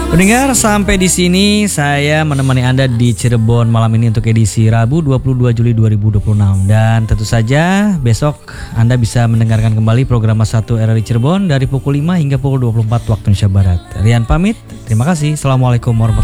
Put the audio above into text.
Pendengar, sampai di sini saya menemani Anda di Cirebon malam ini untuk edisi Rabu 22 Juli 2026. Dan tentu saja besok Anda bisa mendengarkan kembali program 1 RRI Cirebon dari pukul 5 hingga pukul 24 waktu Indonesia Barat. Rian pamit, terima kasih. Assalamualaikum warahmatullahi wabarakatuh.